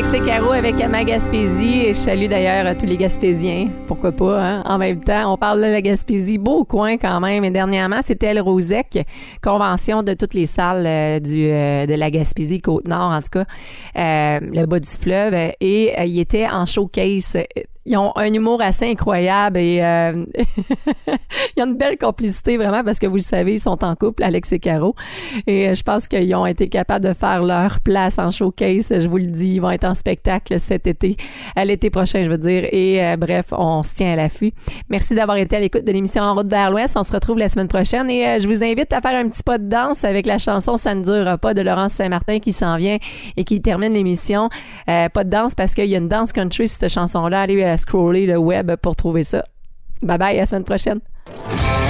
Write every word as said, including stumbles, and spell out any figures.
Alex et Caro avec Ma Gaspésie. Et je salue d'ailleurs tous les Gaspésiens. Pourquoi pas, hein? En même temps, on parle de la Gaspésie, beau coin quand même. Et dernièrement, c'était le Rosec, convention de toutes les salles euh, du, euh, de la Gaspésie, Côte-Nord en tout cas, euh, le bas du fleuve. Et euh, il était en showcase. Ils ont un humour assez incroyable et euh, il y a une belle complicité vraiment parce que vous le savez, ils sont en couple, Alex et Caro. Et euh, je pense qu'ils ont été capables de faire leur place en showcase. Je vous le dis, ils vont être en spectacle cet été, à l'été prochain, je veux dire. Et euh, bref, on se tient à l'affût. Merci d'avoir été à l'écoute de l'émission En route vers l'Ouest. On se retrouve la semaine prochaine et euh, je vous invite à faire un petit pas de danse avec la chanson Ça ne durera pas de Laurence Saint-Martin qui s'en vient et qui termine l'émission. Euh, pas de danse parce qu'il y a une danse country cette chanson-là. Allez euh, scroller le web pour trouver ça. Bye bye, à la semaine prochaine.